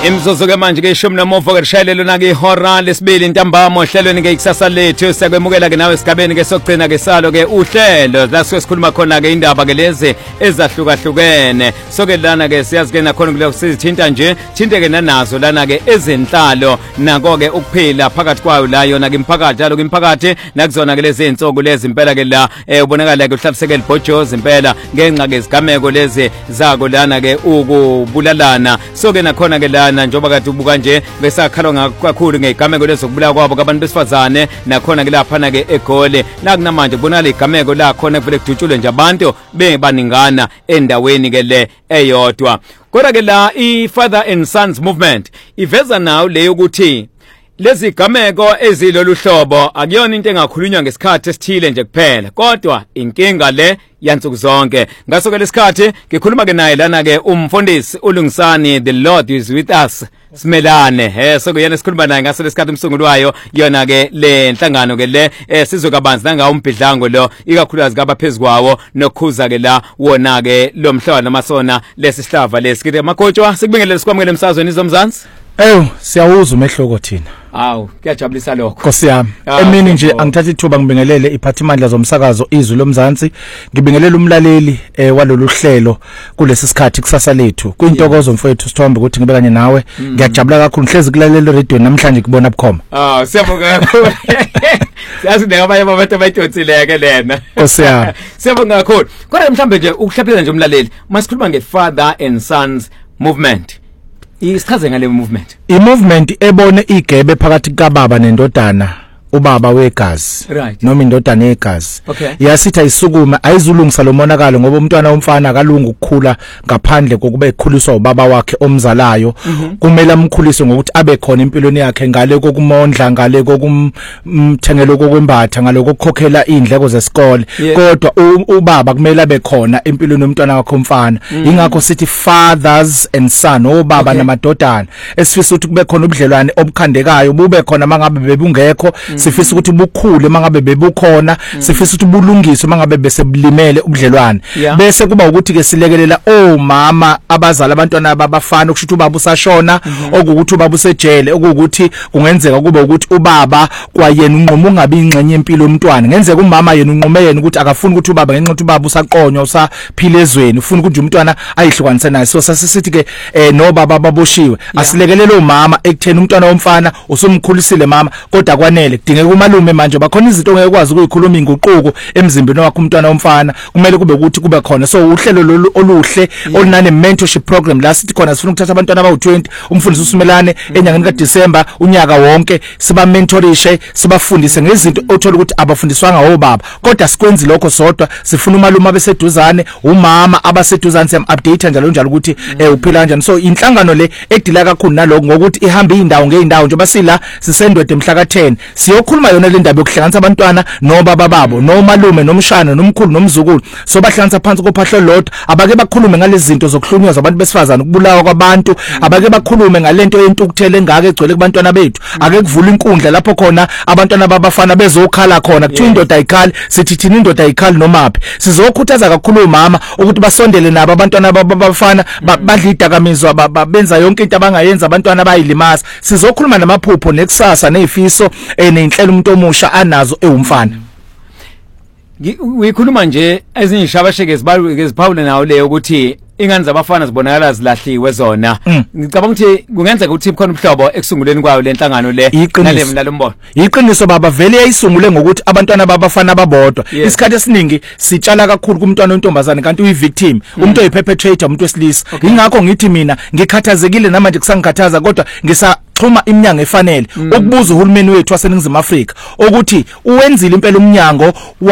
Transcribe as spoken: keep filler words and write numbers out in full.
Imzuzu ke manje ke ishumi nomuvo ke lishayelelo na ke ihora lesibili ntambama ohlelweni ke ikusasa lethu sekwemukela ke nawe esigabeni ke sokugcina ke salo ke uhlelo la sikhuluma khona ke indaba ke lezi ezahlukahlukene soke lana ke siyazi ke nakhona kuloko sizithinta nje thinte ke nanazo lana ke ezenhlalo nako ke ukuphila phakathi kwayo la yona ke imphakathi njalo ke imphakathi nakuzona ke lezi insoko lezi impela ke la ubonakala ke uhlaliseke libhojozi impela ngenxa ke izigameko lezi zako lana ke ukubulalana soke nakhona ke la njengoba kade ubuka nje besakhalwa kakhulu ngezigameko lezokubula kwabo kabantu besifazane nakhona ke lapha na ke egole nakunamanje kubonakala izigameko la khona kuvele kudutshulwe nje abantu bebaningana endaweni ke le eyodwa kodwa ke la i Father and Sons Movement iveza nawo leyo ukuthi lezi gameko ezilolu hlobo akuyona into engakhulunywa ngesikhathi esithile nje kuphela kodwa inkinga le yansuku zonke ngaso ke lesikhathi ngikhuluma ke naye lana ke umfundisi uLungisani the Lord is with us simelane he sokuyena sikhuluma naye ngaso lesikhathi umsungulwayo yona ke le nhlangano ke le sizokabanzi nanga umbhidlango lo ikakhulukazi kabaphezukwawo nokhuza ke la wona ke lo mhlaba namasona lesisihlava lesikithi makhotsha sikubingelele sikwamukele emsazweni izomzansi. Eyo siyawuza umehloko thina. Awu kuyajabulisa lokho. Nkosi yami. Emini nje angithatha ithuba ngibingelele iphathimandla zomsakazo izwi lomzansi. Ngibingelela umlaleli eh walolu hlelo kulesi sikhathi kusasa lethu. Kuyintokozo mfowethu Sithombe ukuthi ngibe kanye nawe. Ngiyajabula kakhulu ngihlezi kulalela radio namhlanje kubona bukhoma. Ah siyabonga kakhulu. Siyazi ngabanye abantu abayithotsile ke lena. Nkosi yami. Siyabonga kakhulu. Kodwa mhlambe nje ukuhlaphela nje umlaleli masikhuluma ngeFather and Sons Movement. Isichaze ngale movement. I movement ebone igebe phakathi kababa nendodana ubaba wegazi right. noma indodana yegazi okay. Yasitha isukuma ayizulungisa lo monakalo ngoba umntwana womfana akalunga ukukhula ngaphandle kokuba ekhuliswa ubaba wakhe omzalayo mm -hmm. Kumele amkhulise ngokuthi abe khona empilweni yakhe ngale kokumondla ngale kokumthengela kokwembatha ngale kokukhokhela indleko zesikole yeah. Kodwa ubaba kumele abe khona empilweni yomntwana wakhe omfana mm -hmm. Ingakho sithi fathers and son obaba okay. Namadodana esifisa ukuthi kube khona ubudlelwane obukhandekayo bube khona mangabe bebungekho mm -hmm. Sifisa ukuthi bukhule mangabe bebukhona mm. Sifisa ukuthi bulungiswe mangabe besebulimele ubudlelwane yeah. Bese kuba ukuthi ke silekelela omama abazala abantwana abafana ukushuthi ubaba usashona mm -hmm. Okukuthi ubaba usejele okukuthi kungenzeka kube ukuthi ubaba kwayena unqoma ungabi ingxenye empilo yomntwana ngenzeka umama yena unqome yena ukuthi akafuni ukuthi ubaba ngenxa ukuthi ubaba usaqonywa usaphila ezweni ufuna ukuthi umntwana ayihlukanise naye so sasisithi ke eh, no baba baboshiwe yeah. Asilekelele umama ekutheni umntwana womfana usumkhulisile mama kodwa kwanele dinge kumalume manje bakhona izinto ongeke kwazi ukuyikhuluma inguquko emzimbeni wakho umntwana womfana kumele kube ukuthi kube khona so uhlelo lolu oluhle olunane mentorship program la sithi khona sifuna ukuthatha abantwana abawu twenty umfundisi usumelane enyangeni kaDisemba unyaka wonke siba mentorishe sibafundise ngezinto othola ukuthi abafundiswanga obaba kodwa sikwenzi lokho sodwa sifuna umalume abeseduzane umama abaseduzane siyam update njalo njalo ukuthi eh uphila kanjani so inhlangano le edila kakhulu naloko ngokuthi ihamba indawo ngeindawo nje basila sisendwede mhla ka ten siyokhuluma yona le ndaba yokuhlanganisa abantwana nobaba babo nomalume nomshana nomkhulu nomzukulu so bahlanganisa phansi kophahlo lodwa abake bakhulume ngalezi zinto zokuhlunywa zabantu besifazana ukubulawa kwabantu abake bakhulume ngalento yentukuthele engaka egcwele kubantwana bethu ake kuvula inkundla lapho khona abantwana babafana bezokhala khona kuthiwa indoda ayikhali sithi thina indoda ayikhali nomaphi sizokhuthaza kakhulu mama ukuthi basondele nabo abantwana babafana badla idakamizwa benza yonke into abangayenza abantwana bayilimaza sizokhuluma namaphupho nekusasa nezifiso enenhlelo umuntu omusha anazo ewumfana uyikhuluma nje ezinye ishabasheke ziphawule nawo leyo ukuthi ingane zabafana zibonakala zilahliwe zona ngicabanga ukuthi kungenzeka ukuthi khona umhlobo ekusunguleni kwayo lenhlangano le nale mlalombono iqiniso baba vele yayisungule ngokuthi abantwana babafana babodwa isikhathi esiningi sitshala kakhulu kumntwana ontombazane kanti uyivictim umuntu oyiperpetrator umuntu wesilisa ingakho ngithi mina ngikhathazekile namanje kusangikhathaza kodwa ngisa xhuma iminyango efanele ukubuza uhulumeni wethu waseNingizimu Afrika ukuthi uwenzile impela umnyango